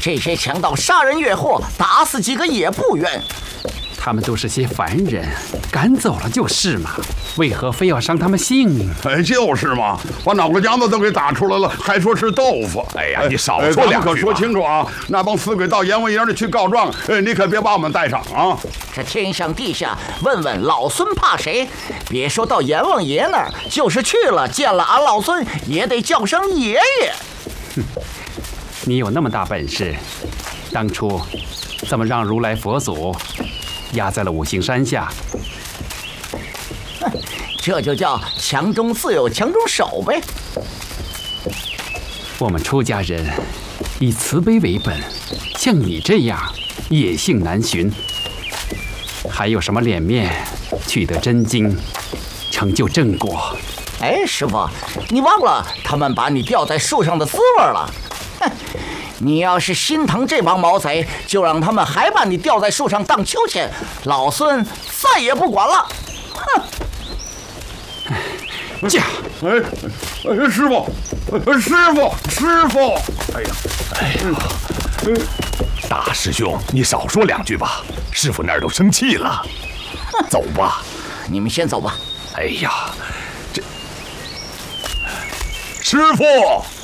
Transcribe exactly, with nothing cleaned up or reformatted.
这些强盗杀人越货，打死几个也不冤。 他们都是些凡人，赶走了就是嘛，为何非要伤他们性命？ 哎，就是嘛，把脑壳浆子都给打出来了，还说是豆腐。 哎呀，你少说两句吧。 可说清楚啊！那帮死鬼到阎王爷那去告状，哎，你可别把我们带上啊！ 这天上地下，问问老孙怕谁？别说到阎王爷那儿，就是去了见了俺老孙，也得叫声爷爷。 哼，你有那么大本事，当初怎么让如来佛祖压在了五行山下？ 这就叫强中自有强中手呗。 我们出家人以慈悲为本，像你这样野性难寻，还有什么脸面取得真经，成就正果？ 哎，师傅，你忘了他们把你吊在树上的滋味了？哼！你要是心疼这帮毛贼，就让他们还把你吊在树上荡秋千，老孙再也不管了。哼！ 驾！ 哎，哎，师傅，师傅，师傅！哎呀， 哎呀，大师兄，你少说两句吧，师傅那儿都生气了。走吧， 你们先走吧。 哎呀，这师傅。